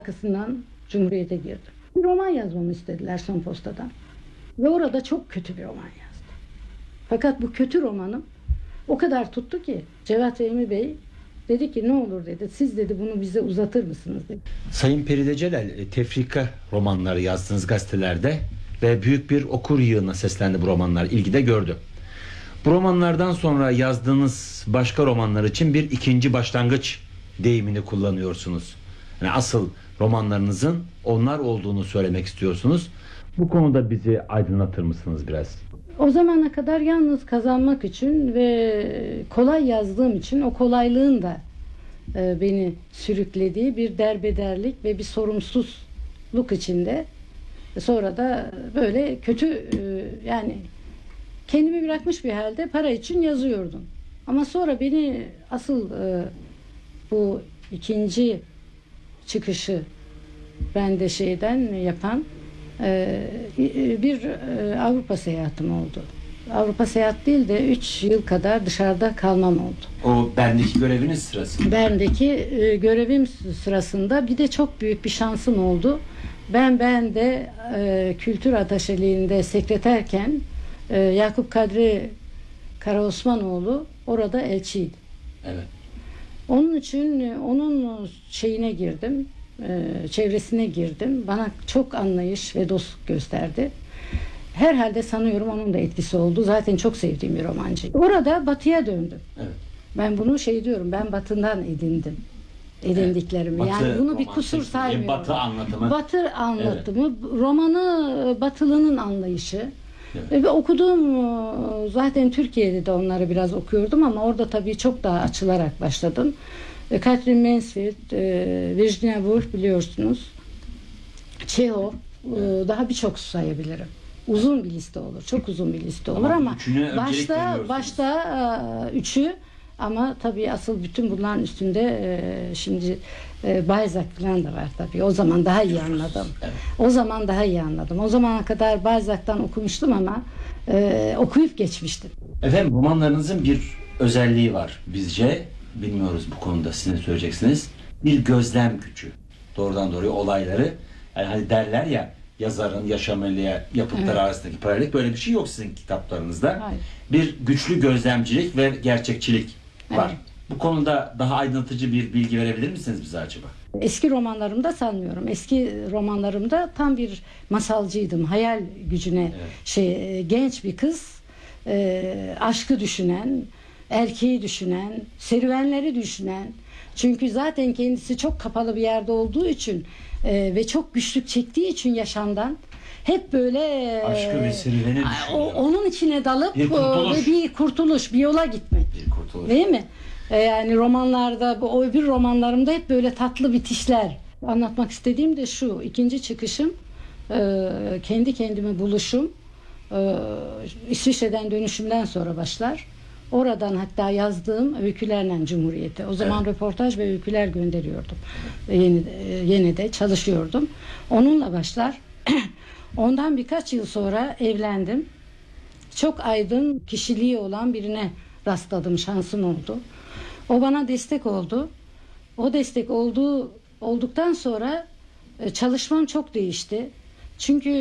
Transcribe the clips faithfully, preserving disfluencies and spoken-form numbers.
Arkasından Cumhuriyet'e girdim. Bir roman yazmamı istediler Son Posta'dan. Ve orada çok kötü bir roman yazdım. Fakat bu kötü romanım o kadar tuttu ki Cevat Fehmi Bey dedi ki ne olur dedi, siz dedi bunu bize uzatır mısınız dedi. Sayın Peride Celal, tefrika romanları yazdınız gazetelerde ve büyük bir okur yığına seslendi bu romanlar, ilgi de gördü. Bu romanlardan sonra yazdığınız başka romanlar için bir ikinci başlangıç deyimini kullanıyorsunuz. Yani asıl romanlarınızın onlar olduğunu söylemek istiyorsunuz. Bu konuda bizi aydınlatır mısınız biraz? O zamana kadar yalnız kazanmak için ve kolay yazdığım için o kolaylığın da e, beni sürüklediği bir derbederlik ve bir sorumsuzluk içinde. Sonra da böyle kötü e, yani kendimi bırakmış bir halde para için yazıyordum. Ama sonra beni asıl e, bu ikinci çıkışı bende şeyden yapan e, bir e, Avrupa seyahatim oldu. Avrupa seyahat değil de üç yıl kadar dışarıda kalmam oldu. O Bern'deki göreviniz sırasında. Bern'deki e, görevim sırasında bir de çok büyük bir şansım oldu. Ben ben de e, kültür ataşeliğinde sekreterken e, Yakup Kadri Karaosmanoğlu orada elçiydi. Evet. Onun için onun şeyine girdim, e, çevresine girdim. Bana çok anlayış ve dostluk gösterdi. Herhalde sanıyorum onun da etkisi oldu. Zaten çok sevdiğim bir romancı. Orada Batı'ya döndüm. Evet. Ben bunu şey diyorum, ben Batı'dan edindim. Edindiklerimi. Evet. Batı yani bunu bir kusur romantik, saymıyorum. Batı anlatımı. Batı anlatımı, romanı Batılı'nın anlayışı. Evet. Ve okuduğum zaten Türkiye'de de onları biraz okuyordum ama orada tabii çok daha açılarak başladım. Catherine Mansfield, Virginia Woolf biliyorsunuz. Çehov, evet. Daha birçok sayabilirim. Uzun bir liste olur. Çok uzun bir liste olur ama, ama başta başta üçü ama tabii asıl bütün bunların üstünde şimdi Balzac falan da var tabii. O zaman daha iyi anladım. Evet. O zaman daha iyi anladım. O zamana kadar Balzac'tan okumuştum ama e, okuyup geçmiştim. Efendim, romanlarınızın bir özelliği var bizce. Bilmiyoruz, bu konuda siz ne söyleyeceksiniz. Bir gözlem gücü. Doğrudan doğruya olayları. Yani hani derler ya, yazarın yaşamıyla yapıtları evet. arasındaki paralellik, böyle bir şey yok sizin kitaplarınızda. Hayır. Bir güçlü gözlemcilik ve gerçekçilik var. Evet. Bu konuda daha aydınlatıcı bir bilgi verebilir misiniz bize acaba? Eski romanlarımda sanmıyorum. Eski romanlarımda tam bir masalcıydım. Hayal gücüne evet. şey genç bir kız, e, aşkı düşünen, erkeği düşünen, serüvenleri düşünen. Çünkü zaten kendisi çok kapalı bir yerde olduğu için e, ve çok güçlük çektiği için yaşamdan hep böyle aşkı ve serüveni o, onun içine dalıp bir ve bir kurtuluş, bir yola gitmek. Bir kurtuluş. Değil mi? E, yani romanlarda, o öbür romanlarımda hep böyle tatlı bitişler. Anlatmak istediğim de şu, ikinci çıkışım, e, kendi kendime buluşum, e, İsviçre'den dönüşümden sonra başlar. Oradan hatta yazdığım öykülerle Cumhuriyet'e. O zaman evet. röportaj ve öyküler gönderiyordum. Yeni, yeni de çalışıyordum. Onunla başlar. Ondan birkaç yıl sonra evlendim. Çok aydın kişiliği olan birine rastladım. Şansım oldu. O bana destek oldu. O destek olduğu olduktan sonra çalışmam çok değişti. Çünkü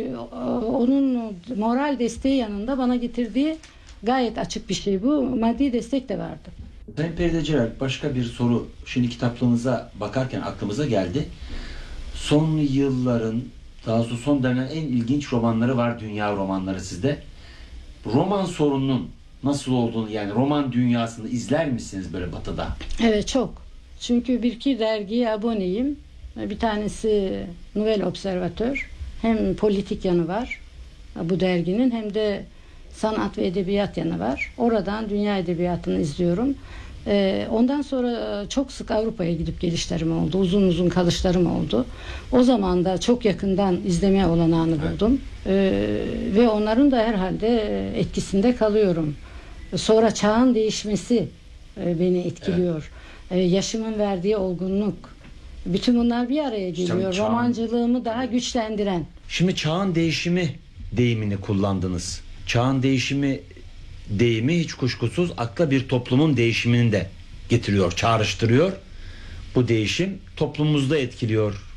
onun moral desteği yanında bana getirdiği gayet açık bir şey bu. Maddi destek de vardı. Sayın Peride Celal, başka bir soru. Şimdi kitaplığınıza bakarken aklımıza geldi. Son yılların, daha doğrusu son dönemin en ilginç romanları var, dünya romanları sizde. Roman sorununun nasıl olduğunu, yani roman dünyasını izler misiniz böyle Batı'da? Evet, çok. Çünkü bir iki dergiye aboneyim. Bir tanesi Nouvel Observateur. Hem politik yanı var bu derginin, hem de sanat ve edebiyat yanı var. Oradan dünya edebiyatını izliyorum. Ee, ondan sonra çok sık Avrupa'ya gidip gelişlerim oldu. Uzun uzun kalışlarım oldu. O zaman da çok yakından izleme olanağını buldum. Ee, ve onların da herhalde etkisinde kalıyorum. Sonra çağın değişmesi e, beni etkiliyor. Evet. Ee, yaşımın verdiği olgunluk. Bütün bunlar bir araya geliyor. Çağın... Romancılığımı daha güçlendiren. Şimdi çağın değişimi deyimini kullandınız. Çağın değişimi deyimi hiç kuşkusuz akla bir toplumun değişimini de getiriyor, çağrıştırıyor. Bu değişim toplumumuzda etkiliyor